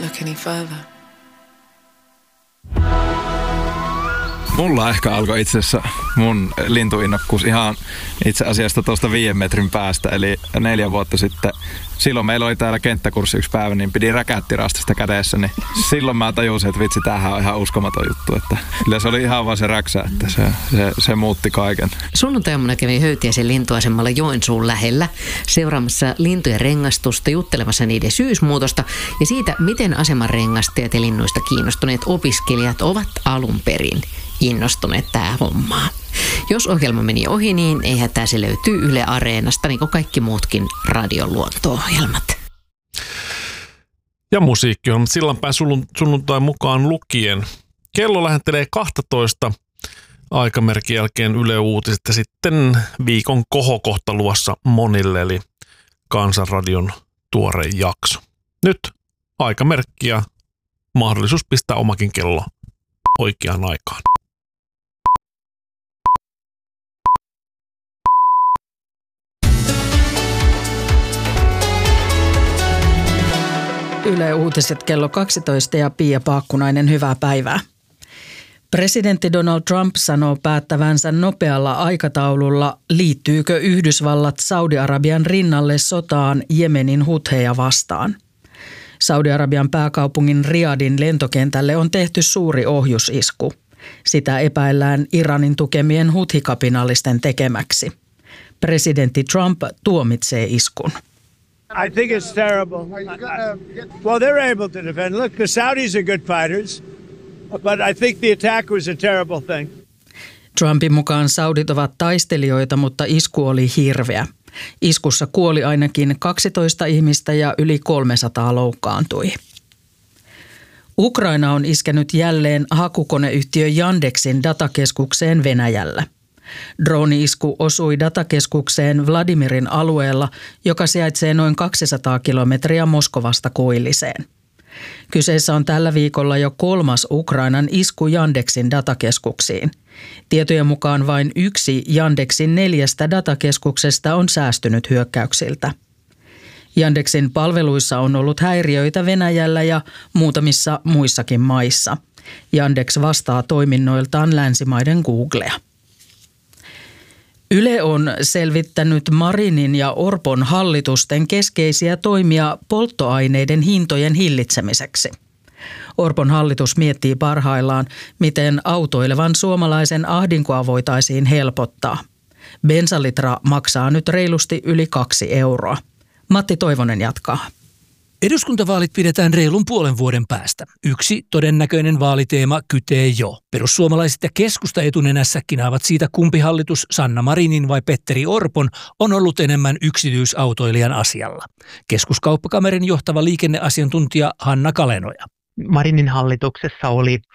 look any further. Mulla ehkä alkoi itse asiassa mun lintuinnokkuus ihan itse asiassa tuosta 5 metrin päästä, eli 4 vuotta sitten. Silloin meillä oli täällä kenttäkurssi yksi päivä, niin pidin räkättirastista kädessä, niin silloin mä tajusin, että vitsi, tämähän on ihan uskomaton juttu. Että kyllä se oli ihan vaan se räksä, että se muutti kaiken. Sunnuntaina kävin Höytiäisen lintuasemalla Joensuun lähellä seuraamassa lintujen rengastusta, juttelemassa niiden syysmuutosta ja siitä, miten aseman rengastajat ja linnuista kiinnostuneet opiskelijat ovat alun perin innostuneet tähän hommaan. Jos ohjelma meni ohi, niin ei hätää, se löytyy Yle Areenasta, niin kuin kaikki muutkin radion luonto-ohjelmat. Ja musiikki on sillanpäin sunnuntain mukaan lukien. Kello lähentelee 12 aikamerkin jälkeen Yle Uutiset ja sitten viikon kohokohta luvassa monille, eli Kansanradion tuore jakso. Nyt aikamerkki ja mahdollisuus pistää omakin kello oikeaan aikaan. Yle Uutiset kello 12 ja Pia Paakkunainen, hyvää päivää. Presidentti Donald Trump sanoo päättävänsä nopealla aikataululla, liittyykö Yhdysvallat Saudi-Arabian rinnalle sotaan Jemenin hutheja vastaan. Saudi-Arabian pääkaupungin Riyadin lentokentälle on tehty suuri ohjusisku. Sitä epäillään Iranin tukemien huthikapinallisten tekemäksi. Presidentti Trump tuomitsee iskun. I think it's terrible. Well, they're able to defend. Look, the Saudis are good fighters, but I think the attack was a terrible thing. Trumpin mukaan saudit ovat taistelijoita, mutta isku oli hirveä. Iskussa kuoli ainakin 12 ihmistä ja yli 300 loukkaantui. Ukraina on iskenyt jälleen hakukoneyhtiö Yandexin datakeskukseen Venäjällä. Drooni-isku osui datakeskukseen Vladimirin alueella, joka sijaitsee noin 200 kilometriä Moskovasta koilliseen. Kyseessä on tällä viikolla jo 3. Ukrainan isku Yandexin datakeskuksiin. Tietojen mukaan vain 1 Yandexin 4 datakeskuksesta on säästynyt hyökkäyksiltä. Yandexin palveluissa on ollut häiriöitä Venäjällä ja muutamissa muissakin maissa. Yandex vastaa toiminnoiltaan länsimaiden Googlea. Yle on selvittänyt Marinin ja Orpon hallitusten keskeisiä toimia polttoaineiden hintojen hillitsemiseksi. Orpon hallitus miettii parhaillaan, miten autoilevan suomalaisen ahdinkoa voitaisiin helpottaa. Bensalitra maksaa nyt reilusti yli 2 euroa. Matti Toivonen jatkaa. Eduskuntavaalit pidetään reilun puolen vuoden päästä. Yksi todennäköinen vaaliteema kytee jo. Perussuomalaiset ja keskusta etunenässä kinaavat siitä, kumpi hallitus, Sanna Marinin vai Petteri Orpon, on ollut enemmän yksityisautoilijan asialla. Keskuskauppakamerin johtava liikenneasiantuntija Hanna Kalenoja. Marinin hallituksessa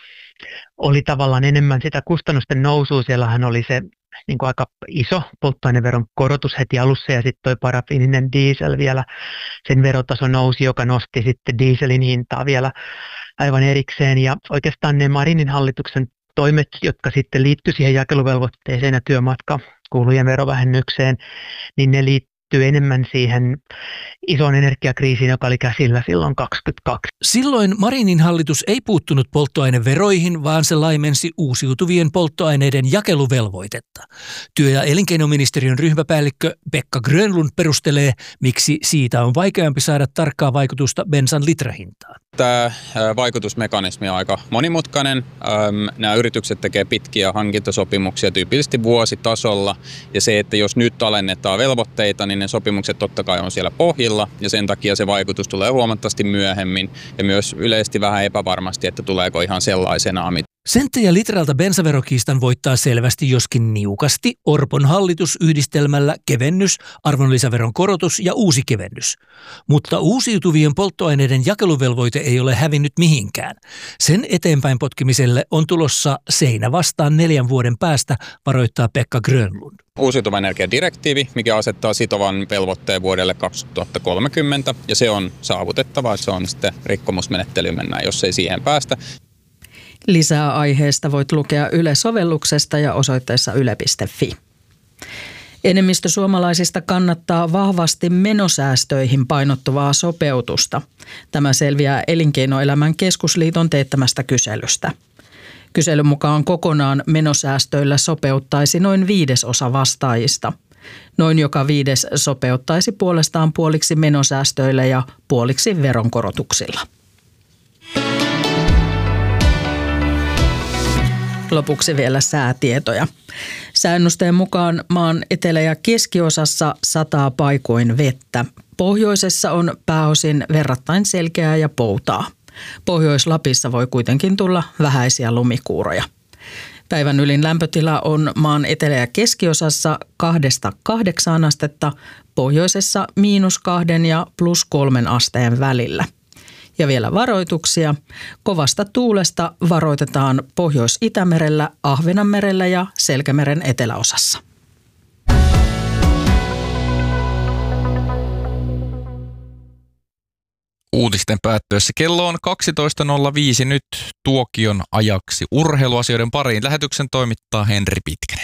oli tavallaan enemmän sitä kustannusten nousua. Siellähän oli se niin kuin aika iso polttoaineveron korotus heti alussa ja sitten toi parafiininen diesel vielä, sen verotaso nousi, joka nosti sitten dieselin hintaa vielä aivan erikseen. Ja oikeastaan ne Marinin hallituksen toimet, jotka sitten liittyi siihen jakeluvelvoitteeseen ja työmatkakulujen verovähennykseen, niin ne liittyy enemmän siihen isoon energiakriisiin, joka oli käsillä silloin 2022. Silloin Marinin hallitus ei puuttunut polttoaineveroihin, vaan se laimensi uusiutuvien polttoaineiden jakeluvelvoitetta. Työ- ja elinkeinoministeriön ryhmäpäällikkö Pekka Grönlund perustelee, miksi siitä on vaikeampi saada tarkkaa vaikutusta bensan litrahintaan. Tämä vaikutusmekanismi on aika monimutkainen. Nämä yritykset tekevät pitkiä hankintasopimuksia tyypillisesti vuositasolla. Ja se, että jos nyt alennetaan velvoitteita, niin ne sopimukset totta kai on siellä pohjilla. Ja sen takia se vaikutus tulee huomattavasti myöhemmin. Ja myös yleisesti vähän epävarmasti, että tuleeko ihan sellaisenaan. Senttejä litralta bensaverokiistan voittaa selvästi, joskin niukasti, Orpon hallitus yhdistelmällä kevennys, arvonlisäveron korotus ja uusi kevennys. Mutta uusiutuvien polttoaineiden jakeluvelvoite ei ole hävinnyt mihinkään. Sen eteenpäin potkimiselle on tulossa seinä vastaan 4 vuoden päästä, varoittaa Pekka Grönlund. Uusiutuvan energiadirektiivi, mikä asettaa sitovan velvoitteen vuodelle 2030, ja se on saavutettava, se on sitten rikkomusmenettely mennään, jos ei siihen päästä. Lisää aiheesta voit lukea Yle-sovelluksesta ja osoitteessa yle.fi. Enemmistö suomalaisista kannattaa vahvasti menosäästöihin painottuvaa sopeutusta. Tämä selviää Elinkeinoelämän keskusliiton teettämästä kyselystä. Kyselyn mukaan kokonaan menosäästöillä sopeuttaisi noin 1/5 vastaajista. Noin joka 5 sopeuttaisi puolestaan puoliksi menosäästöillä ja puoliksi veronkorotuksilla. Lopuksi vielä säätietoja. Säännösten mukaan maan etelä- ja keskiosassa sataa paikoin vettä. Pohjoisessa on pääosin verrattain selkeää ja poutaa. Pohjois-Lapissa voi kuitenkin tulla vähäisiä lumikuuroja. Päivän ylin lämpötila on maan etelä- ja keskiosassa 2–8 astetta, pohjoisessa -2 ja +3 asteen välillä. Ja vielä varoituksia. Kovasta tuulesta varoitetaan Pohjois-Itämerellä, Ahvenanmerellä ja Selkämeren eteläosassa. Uutisten päättyessä kello on 12.05 nyt tuokion ajaksi urheiluasioiden pariin. Lähetyksen toimittaa Henri Pitkänen.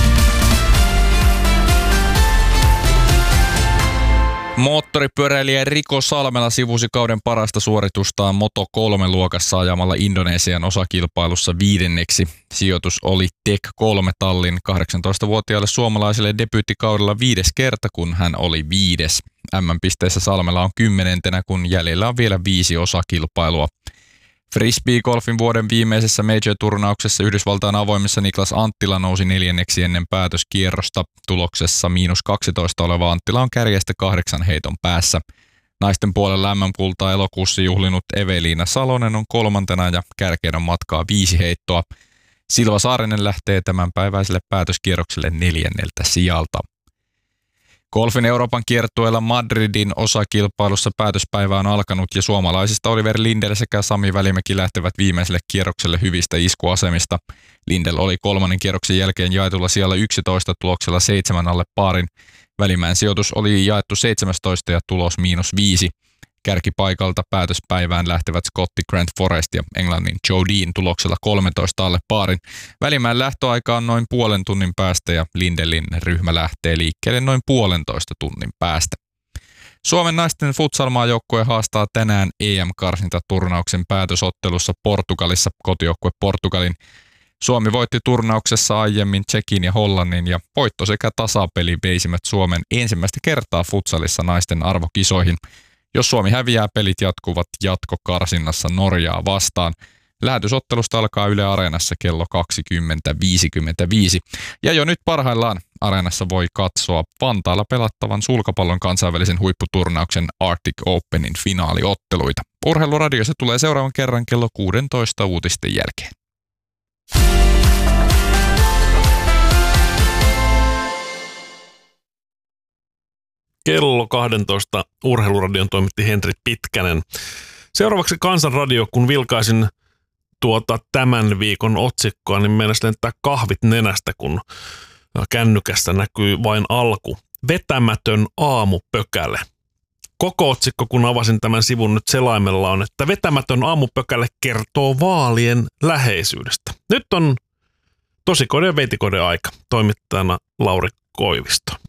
Moottoripyöräilijä Rico Salmela sivusi kauden parasta suoritustaan Moto3-luokassa ajamalla Indonesian osakilpailussa 5. Sijoitus oli Tech 3-tallin 18-vuotiaalle suomalaiselle debyyttikaudella 5. kerta, kun hän oli 5. MM-pisteissä Salmela on 10., kun jäljellä on vielä 5 osakilpailua. Frisbee-golfin vuoden viimeisessä major-turnauksessa Yhdysvaltain avoimessa Niklas Anttila nousi 4. ennen päätöskierrosta. Tuloksessa -12 oleva Anttila on kärjestä 8 heiton päässä. Naisten puolella MM-kultaa elokuussa juhlinut Eveliina Salonen on 3. ja kärkeen on matkaa 5 heittoa. Silva Saarinen lähtee tämänpäiväiselle päätöskierrokselle 4. sijalta. Golfin Euroopan kiertueella Madridin osakilpailussa päätöspäivä on alkanut ja suomalaisista Oliver Lindell sekä Sami Välimäki lähtevät viimeiselle kierrokselle hyvistä iskuasemista. Lindell oli 3. kierroksen jälkeen jaetulla sijalla 11 tuloksella 7 alle paarin. Välimäen sijoitus oli jaettu 17 ja tulos -5. Kärkipaikalta päätöspäivään lähtevät Scotti Grant Forrest ja Englannin Joe Dean tuloksella 13 alle paarin. Välimäen lähtöaika on noin puolen tunnin päästä ja Lindellin ryhmä lähtee liikkeelle noin 1,5 tunnin päästä. Suomen naisten futsalmaajoukkue haastaa tänään EM-karsintaturnauksen päätösottelussa Portugalissa kotijoukkue Portugalin. Suomi voitti turnauksessa aiemmin Tšekin ja Hollannin ja voitto sekä tasapeli veisivät Suomen ensimmäistä kertaa futsalissa naisten arvokisoihin. Jos Suomi häviää, pelit jatkuvat jatkokarsinnassa Norjaa vastaan. Lähetysottelusta alkaa Yle Areenassa kello 20.55. Ja jo nyt parhaillaan Areenassa voi katsoa Vantaalla pelattavan sulkapallon kansainvälisen huipputurnauksen Arctic Openin finaaliotteluita. Urheiluradiossa tulee seuraavan kerran kello 16 uutisten jälkeen. Kello 12 Urheiluradion toimitti Henri Pitkänen. Seuraavaksi Kansanradio, kun vilkaisin tämän viikon otsikkoa, niin meinasin lentää kahvit nenästä, kun kännykässä näkyy vain alku. Vetämätön aamupökäle. Koko otsikko, kun avasin tämän sivun nyt selaimella, on, että vetämätön aamupökäle kertoo vaalien läheisyydestä. Nyt on tosikoiden ja veitikoiden aika. Toimittajana Lauri Koivisto.